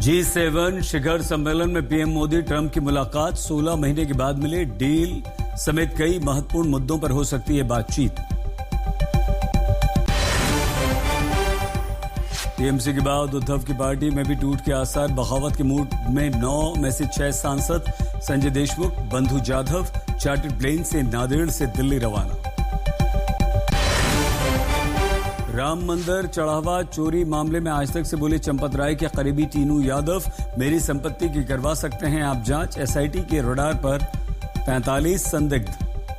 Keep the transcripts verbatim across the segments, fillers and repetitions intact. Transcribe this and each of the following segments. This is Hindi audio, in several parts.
जी सेवन शिखर सम्मेलन में पीएम मोदी ट्रंप की मुलाकात, सोलह महीने के बाद मिले, डील समेत कई महत्वपूर्ण मुद्दों पर हो सकती है बातचीत। टीएमसी के बाद उद्धव की पार्टी में भी टूट के आसार, बगावत के मूड में नौ में से छह सांसद, संजय देशमुख, बंधु जाधव चार्टर्ड प्लेन से नांदेड़ से दिल्ली रवाना। राम मंदिर चढ़ावा चोरी मामले में आज तक से बोले चंपत राय के करीबी टीनू यादव, मेरी संपत्ति की करवा सकते हैं आप जांच, एसआईटी के रडार पर पैंतालीस संदिग्ध।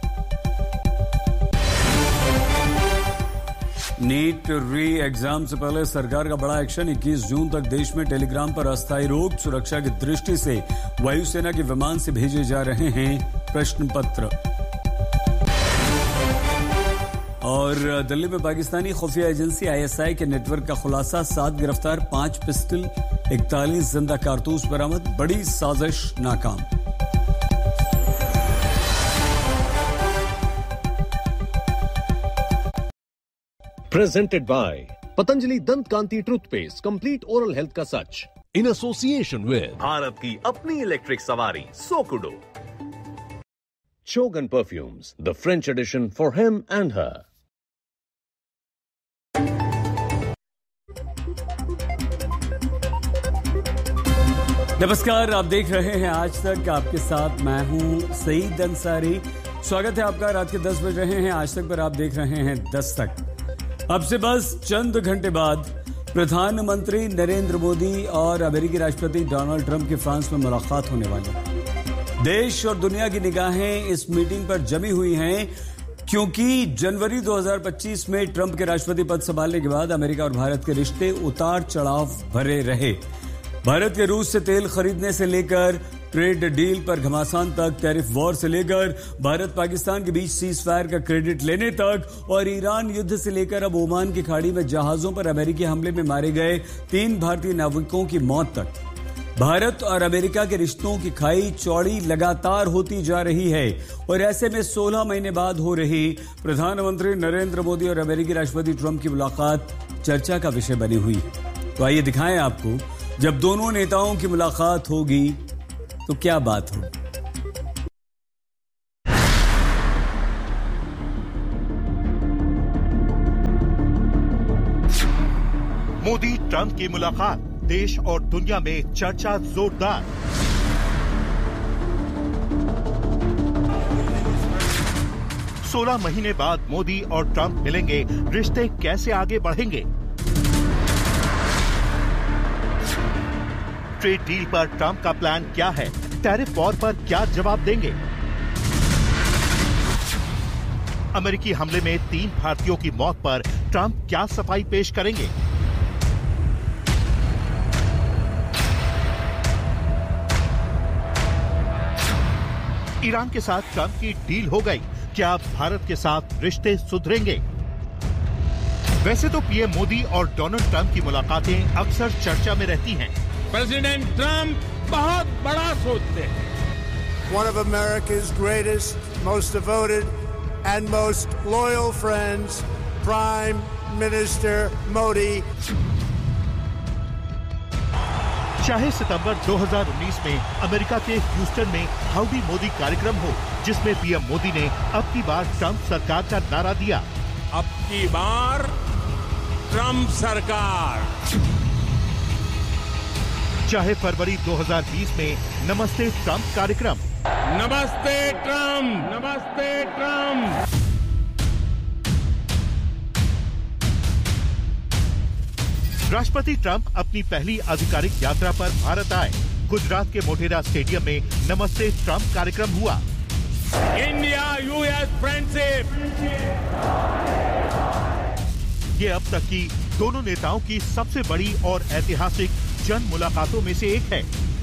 नीट री एग्जाम से पहले सरकार का बड़ा एक्शन, इक्कीस जून तक देश में टेलीग्राम पर अस्थायी रोक, सुरक्षा की दृष्टि से वायुसेना के विमान से भेजे जा रहे हैं प्रश्न पत्र। और दिल्ली में पाकिस्तानी खुफिया एजेंसी आईएसआई के नेटवर्क का खुलासा, सात गिरफ्तार, पांच पिस्टल, इकतालीस जिंदा कारतूस बरामद, बड़ी साजिश नाकाम। Presented by Patanjali Dant Kanti Toothpaste, Complete Oral Health का सच, in association with भारत की अपनी इलेक्ट्रिक सवारी सोकुडो, Chogan Perfumes, the French edition for him and her. नमस्कार, आप देख रहे हैं आज तक, आपके साथ मैं हूं सईद अंसारी। स्वागत है आपका, रात के दस बज रहे हैं आज तक पर, आप देख रहे हैं दस तक। अब से बस चंद घंटे बाद प्रधानमंत्री नरेंद्र मोदी और अमेरिकी राष्ट्रपति डोनाल्ड ट्रंप की फ्रांस में मुलाकात होने वाली है। देश और दुनिया की निगाहें इस मीटिंग पर जमी हुई हैं, क्योंकि जनवरी दो हज़ार पच्चीस में ट्रंप के राष्ट्रपति पद संभालने के बाद अमेरिका और भारत के रिश्ते उतार चढ़ाव भरे रहे। भारत के रूस से तेल खरीदने से लेकर ट्रेड डील पर घमासान तक, टैरिफ वॉर से लेकर भारत पाकिस्तान के बीच सीज फायर का क्रेडिट लेने तक, और ईरान युद्ध से लेकर अब ओमान की खाड़ी में जहाजों पर अमेरिकी हमले में मारे गए तीन भारतीय नाविकों की मौत तक, भारत और अमेरिका के रिश्तों की खाई चौड़ी लगातार होती जा रही है। और ऐसे में सोलह महीने बाद हो रही प्रधानमंत्री नरेंद्र मोदी और अमेरिकी राष्ट्रपति ट्रंप की मुलाकात चर्चा का विषय बनी हुई है। तो आइए दिखाएं आपको, जब दोनों नेताओं की मुलाकात होगी तो क्या बात होगी। मोदी ट्रंप की मुलाकात, देश और दुनिया में चर्चा जोरदार। सोलह महीने बाद मोदी और ट्रंप मिलेंगे, रिश्ते कैसे आगे बढ़ेंगे। ट्रेड डील पर ट्रंप का प्लान क्या है, टैरिफ वॉर पर क्या जवाब देंगे। अमेरिकी हमले में तीन भारतीयों की मौत पर ट्रंप क्या सफाई पेश करेंगे। ईरान के साथ ट्रंप की डील हो गई, क्या भारत के साथ रिश्ते सुधरेंगे। वैसे तो पीएम मोदी और डोनाल्ड ट्रंप की मुलाकातें अक्सर चर्चा में रहती हैं। प्रेसिडेंट ट्रंप बहुत बड़ा सोचते हैं। One of America's greatest, most devoted and most loyal friends, Prime Minister Modi. चाहे सितंबर दो हज़ार उन्नीस में अमेरिका के ह्यूस्टन में हाउडी मोदी कार्यक्रम हो, जिसमें पीएम मोदी ने अब की बार ट्रंप सरकार का नारा दिया, अब की बार ट्रंप सरकार। चाहे फरवरी दो हज़ार बीस में नमस्ते ट्रंप कार्यक्रम, नमस्ते ट्रंप, नमस्ते ट्रंप। राष्ट्रपति ट्रंप अपनी पहली आधिकारिक यात्रा पर भारत आए, गुजरात के मोटेरा स्टेडियम में नमस्ते ट्रंप कार्यक्रम हुआ। इंडिया यूएस फ्रेंडशिप, ये अब तक की दोनों नेताओं की सबसे बड़ी और ऐतिहासिक जन मुलाकातों में से एक है।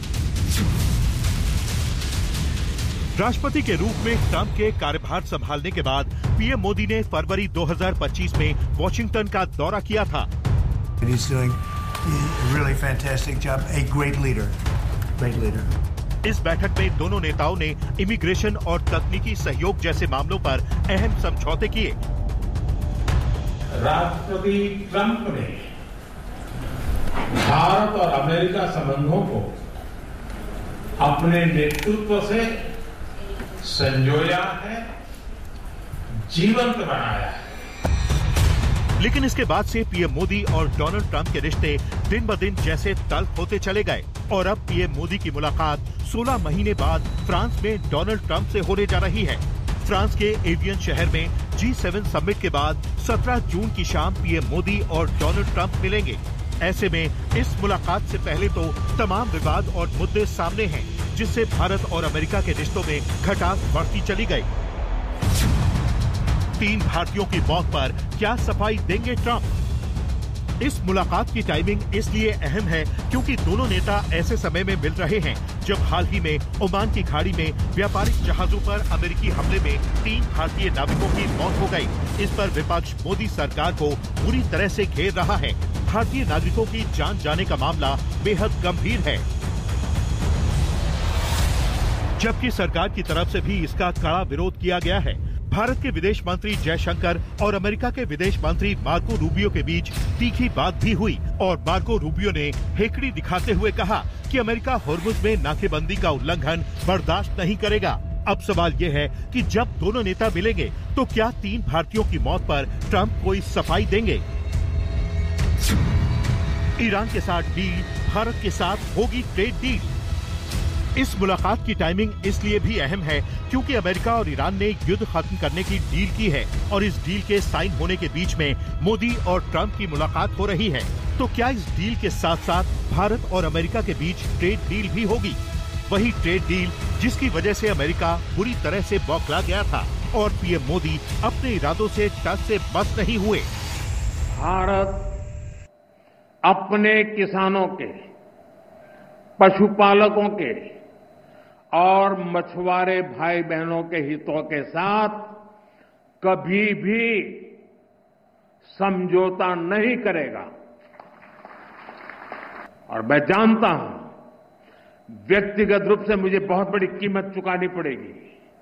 राष्ट्रपति के रूप में ट्रंप के कार्यभार संभालने के बाद पीएम मोदी ने फरवरी दो हज़ार पच्चीस में वॉशिंगटन का दौरा किया था। He's doing a really fantastic job, a great leader, great leader. इस बैठक में दोनों नेताओं ने इमिग्रेशन और तकनीकी सहयोग जैसे मामलों पर अहम समझौते किए। राष्ट्रपति ट्रंप ने भारत भारत और अमेरिका संबंधों को अपने नेतृत्व से संजोया है, जीवंत बनाया है। लेकिन इसके बाद से पीएम मोदी और डोनाल्ड ट्रंप के रिश्ते दिन ब दिन जैसे तल्ख होते चले गए और अब पीएम मोदी की मुलाकात सोलह महीने बाद फ्रांस में डोनाल्ड ट्रंप से होने जा रही है। फ्रांस के एवियन शहर में जी सेवन समिट के बाद सत्रह जून की शाम पीएम मोदी और डोनाल्ड ट्रंप मिलेंगे। ऐसे में इस मुलाकात से पहले तो तमाम विवाद और मुद्दे सामने हैं, जिससे भारत और अमेरिका के रिश्तों में खटास बढ़ती चली गई। तीन भारतीयों की मौत पर क्या सफाई देंगे ट्रंप? इस मुलाकात की टाइमिंग इसलिए अहम है क्योंकि दोनों नेता ऐसे समय में मिल रहे हैं जब हाल ही में ओमान की खाड़ी में व्यापारिक जहाजों पर अमेरिकी हमले में तीन भारतीय नाविकों की मौत हो गई। इस पर विपक्ष मोदी सरकार को बुरी तरह से घेर रहा है। भारतीय नागरिकों की जान जाने का मामला बेहद गंभीर है, जबकि सरकार की तरफ से भी इसका कड़ा विरोध किया गया है। भारत के विदेश मंत्री जयशंकर और अमेरिका के विदेश मंत्री मार्को रूबियो के बीच तीखी बात भी हुई और मार्को रूबियो ने हेकड़ी दिखाते हुए कहा कि अमेरिका होर्मुज में नाकेबंदी का उल्लंघन बर्दाश्त नहीं करेगा। अब सवाल ये है कि जब दोनों नेता मिलेंगे तो क्या तीन भारतीयों की मौत पर ट्रंप कोई सफाई देंगे? ईरान के साथ डील, भारत के साथ होगी ट्रेड डील। इस मुलाकात की टाइमिंग इसलिए भी अहम है क्योंकि अमेरिका और ईरान ने युद्ध खत्म करने की डील की है और इस डील के साइन होने के बीच में मोदी और ट्रंप की मुलाकात हो रही है। तो क्या इस डील के साथ साथ भारत और अमेरिका के बीच ट्रेड डील भी होगी? वही ट्रेड डील जिसकी वजह से अमेरिका बुरी तरह से बौखला गया था और पीएम मोदी अपने इरादों से टस से बस नहीं हुए। भारत अपने किसानों के, पशुपालकों के और मछुआरे भाई बहनों के हितों के साथ कभी भी समझौता नहीं करेगा। और मैं जानता हूं व्यक्तिगत रूप से मुझे बहुत बड़ी कीमत चुकानी पड़ेगी,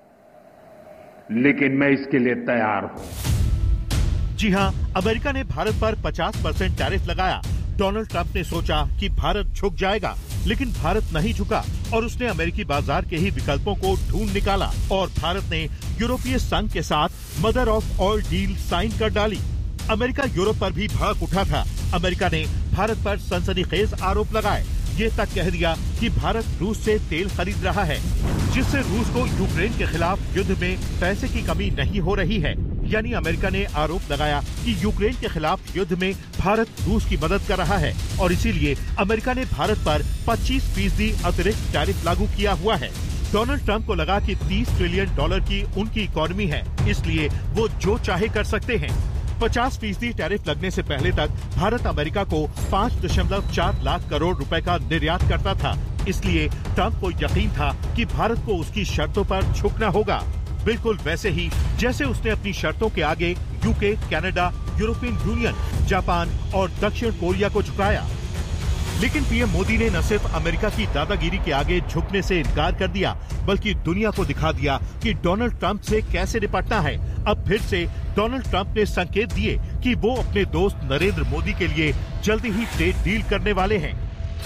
लेकिन मैं इसके लिए तैयार हूं। जी हां, अमेरिका ने भारत पर पचास परसेंट टैरिफ लगाया। डोनाल्ड ट्रंप ने सोचा कि भारत झुक जाएगा, लेकिन भारत नहीं झुका और उसने अमेरिकी बाजार के ही विकल्पों को ढूंढ निकाला और भारत ने यूरोपीय संघ के साथ mother of all deal sign कर डाली। अमेरिका यूरोप पर भी भड़क उठा था। अमेरिका ने भारत पर सनसनीखेज आरोप लगाए, ये तक कह दिया कि भारत रूस से तेल खरीद रहा है, जिससे रूस को यूक्रेन के खिलाफ युद्ध में पैसे की कमी नहीं हो रही है। यानी अमेरिका ने आरोप लगाया कि यूक्रेन के खिलाफ युद्ध में भारत रूस की मदद कर रहा है और इसीलिए अमेरिका ने भारत पर पच्चीस फीसदी अतिरिक्त टैरिफ लागू किया हुआ है। डोनाल्ड ट्रंप को लगा कि तीस ट्रिलियन डॉलर की उनकी इकोनॉमी है, इसलिए वो जो चाहे कर सकते हैं। पचास फीसदी टैरिफ लगने से पहले तक भारत अमेरिका को पाँच दशमलव चार लाख करोड़ रुपए का निर्यात करता था। इसलिए ट्रंप को यकीन था कि भारत को उसकी शर्तों पर झुकना होगा, बिल्कुल वैसे ही जैसे उसने अपनी शर्तों के आगे UK, Canada, European union, Japan और दक्षिण कोरिया को झुकाया। लेकिन पीएम मोदी ने न सिर्फ अमेरिका की दादागिरी के आगे झुकने से इनकार कर दिया, बल्कि दुनिया को दिखा दिया कि डोनाल्ड ट्रंप से कैसे निपटना है। अब फिर से डोनाल्ड ट्रंप ने संकेत दिए कि वो अपने दोस्त नरेंद्र मोदी के लिए जल्दी ही ट्रेड डील करने वाले हैं।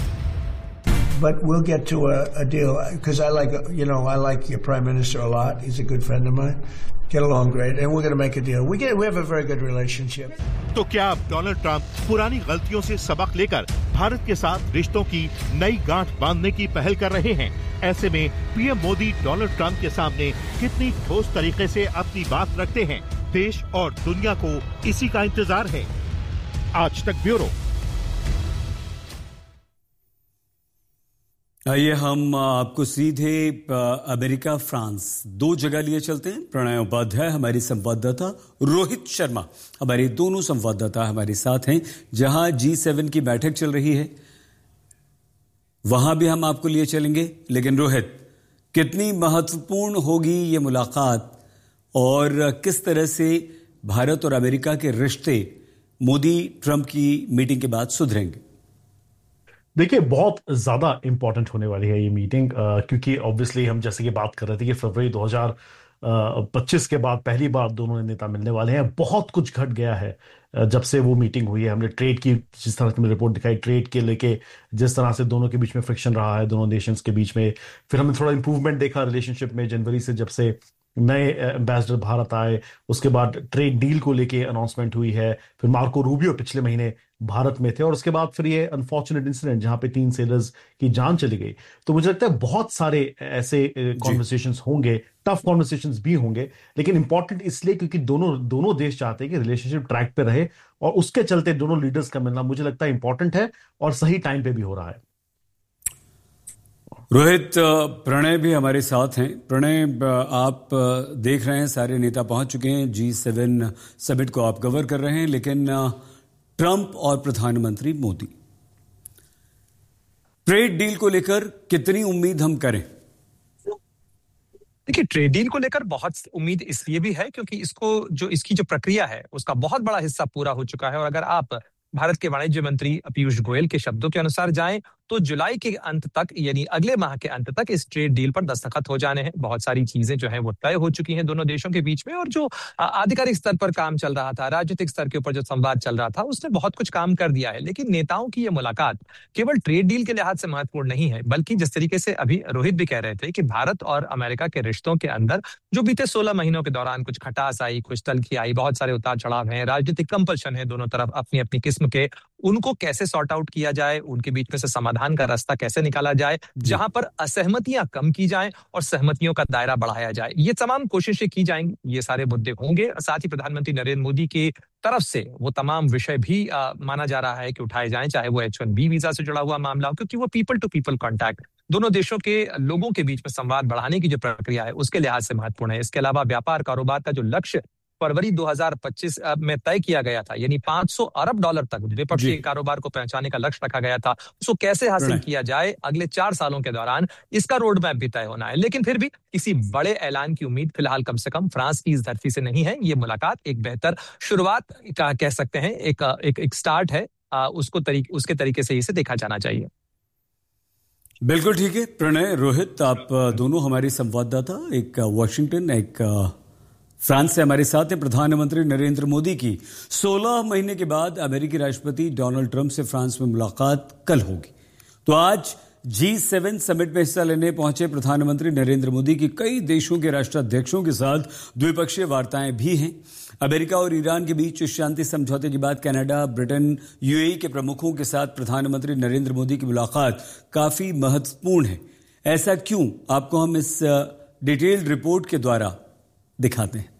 But we'll get to a, a deal because I like, you know, I like your prime minister a lot. He's a good friend of mine. Get along great, and we're going to make a deal. We get, we have a very good relationship. तो क्या अब डोनाल्ड ट्रंप पुरानी गलतियों से सबक लेकर भारत के साथ रिश्तों की नई गांठ बांधने की पहल कर रहे हैं? ऐसे में पीएम मोदी डोनाल्ड ट्रंप के सामने कितनी ठोस तरीके से अपनी बात रखते हैं, देश और दुनिया को इसी का इंतजार है। आज तक ब्यूरो। आइए हम आपको सीधे अमेरिका फ्रांस दो जगह लिए चलते हैं। प्रणय उपाध्याय हमारी संवाददाता, रोहित शर्मा हमारे दोनों संवाददाता हमारे साथ हैं। जहां जी सेवन की बैठक चल रही है वहां भी हम आपको लिए चलेंगे। लेकिन रोहित, कितनी महत्वपूर्ण होगी ये मुलाकात और किस तरह से भारत और अमेरिका के रिश्ते मोदी ट्रंप की मीटिंग के बाद सुधरेंगे? देखिए, बहुत ज़्यादा इम्पोर्टेंट होने वाली है ये मीटिंग, क्योंकि ऑब्वियसली हम जैसे कि बात कर रहे थे कि फरवरी दो हज़ार पच्चीस के बाद पहली बार दोनों नेता मिलने वाले हैं। बहुत कुछ घट गया है जब से वो मीटिंग हुई है। हमने ट्रेड की, जिस तरह से रिपोर्ट दिखाई, ट्रेड के लेके जिस तरह से दोनों के बीच में फ्रिक्शन रहा है, दोनों नेशंस के बीच में, फिर हमने थोड़ा इंप्रूवमेंट देखा रिलेशनशिप में जनवरी से, जब से नए एम्बेसडर भारत आए। उसके बाद ट्रेड डील को लेके अनाउंसमेंट हुई है। फिर मार्को रूबियो पिछले महीने भारत में थे, और उसके बाद फिर ये अनफॉर्चुनेट इंसिडेंट जहां पे तीन सेलर्स की जान चली गई। तो मुझे लगता है बहुत सारे ऐसे कॉन्वर्सेशंस होंगे, टफ कॉन्वर्सेशंस भी होंगे, लेकिन इंपॉर्टेंट इसलिए क्योंकि दोनों दोनों देश चाहते हैं कि रिलेशनशिप ट्रैक पे रहे, और उसके चलते दोनों लीडर्स का मिलना मुझे लगता है इंपॉर्टेंट है और सही टाइम पे भी हो रहा है। रोहित, प्रणय भी हमारे साथ हैं। प्रणय, आप देख रहे हैं सारे नेता पहुंच चुके हैं, जी सेवन समिट को आप कवर कर रहे हैं, लेकिन ट्रंप और प्रधानमंत्री मोदी, ट्रेड डील को लेकर कितनी उम्मीद हम करें? देखिए, ट्रेड डील को लेकर बहुत उम्मीद इसलिए भी है क्योंकि इसको जो इसकी जो प्रक्रिया है उसका बहुत बड़ा हिस्सा पूरा हो चुका है। और अगर आप भारत के वाणिज्य मंत्री पीयूष गोयल के शब्दों के अनुसार जाएं तो जुलाई के अंत तक, यानी अगले माह के अंत तक, इस ट्रेड डील पर दस्तखत हो जाने हैं। बहुत सारी चीजें जो हैं वो तय हो चुकी हैं दोनों देशों के बीच में, और जो आधिकारिक स्तर पर काम चल रहा था, राजनीतिक स्तर के ऊपर जो संवाद चल रहा था, उसने बहुत कुछ काम कर दिया है। लेकिन नेताओं की ये मुलाकात केवल ट्रेड डील के लिहाज से महत्वपूर्ण नहीं है, बल्कि जिस तरीके से अभी रोहित भी कह रहे थे कि भारत और अमेरिका के रिश्तों के अंदर जो बीते सोलह महीनों के दौरान कुछ खटास आई, कुछ तलखी आई, बहुत सारे उतार चढ़ाव हैं, राजनीतिक कंपल्शन है दोनों तरफ अपनी अपनी किस्म के, उनको कैसे सॉर्ट आउट किया जाए, उनके बीच में से समाधान का रास्ता कैसे निकाला जाए, जहां पर असहमतियां कम की जाएं और सहमतियों का दायरा बढ़ाया जाए, ये तमाम कोशिशें की जाएंगी। ये सारे मुद्दे होंगे। साथ ही प्रधानमंत्री नरेंद्र मोदी की तरफ से वो तमाम विषय भी आ, माना जा रहा है कि उठाए जाएं, चाहे वो एच वन बी वीजा से जुड़ा हुआ मामला हो, क्योंकि वो पीपल टू पीपल कॉन्टैक्ट, दोनों देशों के लोगों के बीच में संवाद बढ़ाने की जो प्रक्रिया है उसके लिहाज से महत्वपूर्ण है। इसके अलावा व्यापार कारोबार का जो लक्ष्य फरवरी दो हज़ार पच्चीस में तय किया गया था, यानी पाँच सौ अरब डॉलर तक द्विपक्षीय कारोबार को पहुंचाने का लक्ष्य रखा गया था, उसको कैसे हासिल किया जाए अगले चार सालों के दौरान, इसका रोड मैप भी तय होना है। लेकिन फिर भी किसी बड़े ऐलान की उम्मीद फिलहाल कम से कम फ्रांस की इस धरती से नहीं है। ये मुलाकात एक बेहतर शुरुआत का कह सकते हैं, एक एक, एक स्टार्ट है, उसको तरीके उसके तरीके से इसे देखा जाना चाहिए। बिल्कुल ठीक है। प्रणय, रोहित, आप दोनों हमारे संवाददाता, एक वॉशिंगटन, एक फ्रांस से हमारे साथ हैं। प्रधानमंत्री नरेंद्र मोदी की सोलह महीने के बाद अमेरिकी राष्ट्रपति डोनाल्ड ट्रंप से फ्रांस में मुलाकात कल होगी। तो आज जी सेवन समिट में हिस्सा लेने पहुंचे प्रधानमंत्री नरेंद्र मोदी की कई देशों के राष्ट्राध्यक्षों के साथ द्विपक्षीय वार्ताएं भी हैं। अमेरिका और ईरान के बीच शांति समझौते के बाद कनाडा, ब्रिटेन, यूएई के प्रमुखों के साथ प्रधानमंत्री नरेंद्र मोदी की मुलाकात काफी महत्वपूर्ण है। ऐसा क्यों, आपको हम इस डिटेल्ड रिपोर्ट के द्वारा दिखाते हैं।